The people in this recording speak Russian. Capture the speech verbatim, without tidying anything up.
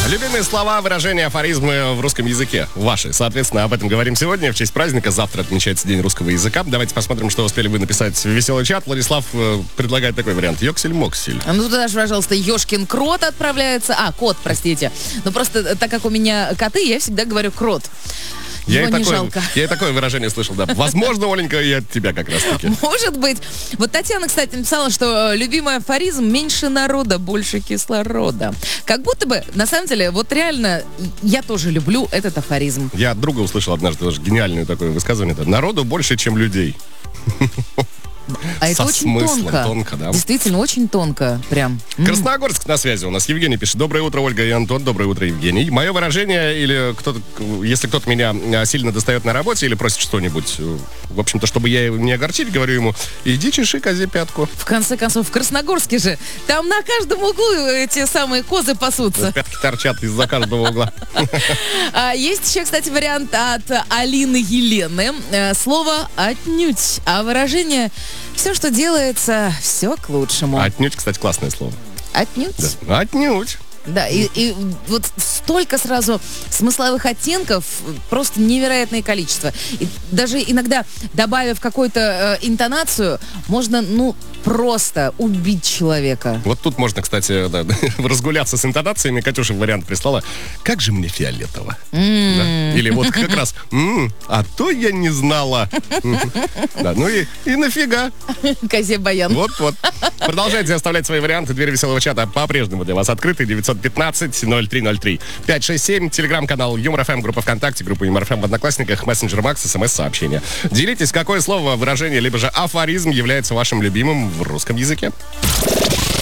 Любимые слова, выражения, афоризмы в русском языке ваши. Соответственно, об этом говорим сегодня. В честь праздника завтра отмечается День русского языка. Давайте посмотрим, что успели вы написать в веселый чат. Владислав э, предлагает такой вариант. Йоксель-моксель. Ну, туда же, пожалуйста, ёшкин крот отправляется. А, кот, простите. Ну, просто так как у меня коты, я всегда говорю крот. Я Его и, не такое, жалко. я и такое выражение слышал, да. Возможно, Оленька, и от тебя как раз-таки. Может быть. Вот Татьяна, кстати, написала, что любимый афоризм: меньше народа, больше кислорода. Как будто бы, на самом деле, вот реально, я тоже люблю этот афоризм. Я от друга услышал однажды тоже гениальное такое высказывание. Это: народу больше, чем людей. А это Со очень смыслом, тонко. тонко, да. Действительно, очень тонко. Прям. Красногорск на связи у нас. Евгений пишет. Доброе утро, Ольга и Антон. Доброе утро, Евгений. Мое выражение, или кто-то, если кто-то меня сильно достает на работе или просит что-нибудь, в общем-то, чтобы я его не огорчить, говорю ему: иди чеши козе пятку. В конце концов, в Красногорске же, там на каждом углу эти самые козы пасутся. Пятки торчат из-за каждого угла. А, есть еще, кстати, вариант от Алины Елены. Э, Слово «отнюдь», а выражение: все, что делается, все к лучшему. Отнюдь, кстати, классное слово. Отнюдь. Да. Отнюдь. Да, и, и вот столько сразу смысловых оттенков, просто невероятное количество. И даже иногда, добавив какую-то э, интонацию, можно, ну, просто убить человека. Вот тут можно, кстати, да, разгуляться с интонациями. Катюша вариант прислала: как же мне фиолетово. Mm. Да? Или вот как раз: м-м, а то я не знала. Да, ну и, и нафига. Козе баян. Вот-вот. Продолжайте оставлять свои варианты. Дверь веселого чата по-прежнему для вас открыты. девятьсот пятнадцать ноль три ноль три пять шесть семь. Телеграм-канал Юмор ФМ, группа ВКонтакте, группа Юмор ФМ в Одноклассниках, мессенджер Макс, СМС-сообщения. Делитесь, какое слово, выражение, либо же афоризм является вашим любимым в русском языке.